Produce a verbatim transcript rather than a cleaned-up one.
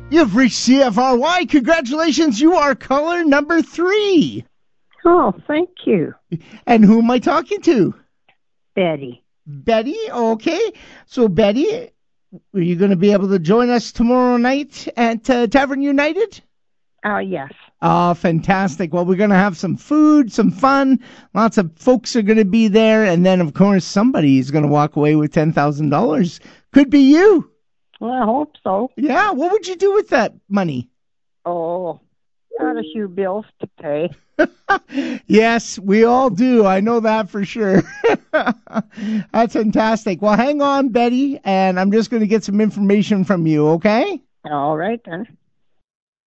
You've reached C F R Y. Congratulations, you are caller number three. Oh, thank you. And who am I talking to? Betty. Betty, okay. So, Betty, are you going to be able to join us tomorrow night at uh, Tavern United? Oh, yes. Oh, fantastic. Well, we're going to have some food, some fun. Lots of folks are going to be there. And then, of course, somebody is going to walk away with ten thousand dollars. Could be you. Well, I hope so. Yeah. What would you do with that money? Oh, got a few bills to pay. Yes, we all do. I know that for sure. That's fantastic. Well, hang on, Betty, and I'm just going to get some information from you, okay? All right, then.